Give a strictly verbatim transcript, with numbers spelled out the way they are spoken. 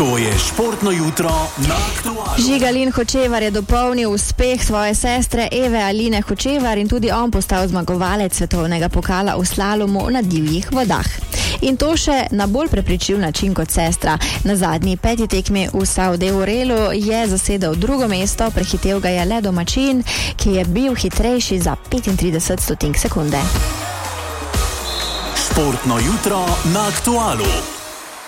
To je športno jutro na Aktualu. Žigalin Hočevar je dopolnil uspeh svoje sestre Eve Aline Hočevar in tudi on postal zmagovalec svetovnega pokala v slalomu na divjih vodah. In to še na bolj prepričljiv način kot sestra. Na zadnji peti tekmi v Saudi Urelu je zasedel drugo mesto, prehitel ga je le domačin, ki je bil hitrejši za petintrideset stotink sekunde. Športno jutro na Aktualu.